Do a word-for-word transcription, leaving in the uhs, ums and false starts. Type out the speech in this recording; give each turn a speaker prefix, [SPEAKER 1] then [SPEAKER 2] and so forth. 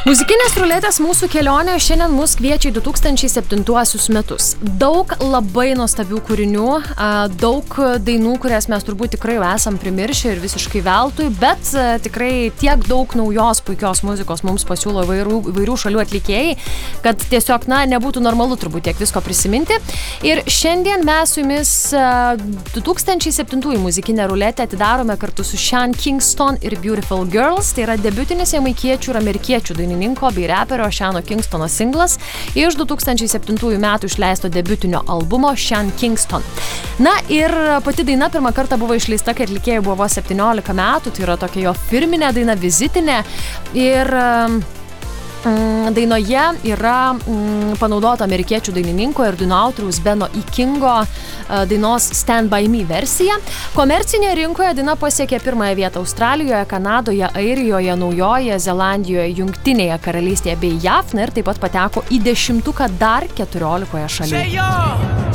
[SPEAKER 1] Muzikinės ruletės mūsų kelionė šiandien mus kviečia į du tūkstančiai septintuosius metus. Daug labai nuostabių kūrinių, daug dainų, kurias mes turbūt tikrai jau esam primiršę ir visiškai veltui, bet tikrai tiek daug naujos puikios muzikos mums pasiūlo įvairių, įvairių šalių atlikėjai, kad tiesiog, na, nebūtų normalu turbūt tiek visko prisiminti. Ir šiandien mes su jumis du tūkstančiai septintųjų muzikinę ruletę atidarome kartu su Sean Kingston ir Beautiful Girls. Tai yra debiutinis jamaikiečių ir amerikiečių dainų bei reperio Seano Kingstono singlas iš du tūkstančiai septintųjų metų išleisto debiutinio albumo Sean Kingston. Na ir pati daina pirmą kartą buvo išleista, kai atlikėjui buvo septyniolika metų, tai yra tokia jo firminė daina, vizitinė. Ir dainoje yra panaudota amerikiečių dainininko ir dainų autoriaus Beno E. Kingo dainos Stand By Me versija. Komercinėje rinkoje daina pasiekė pirmąją vietą Australijoje, Kanadoje, Airijoje, Naujojoje Zelandijoje, Jungtinėje karalystėje bei J A V, na ir taip pat pateko į dešimtuką dar keturiolikoje šalių.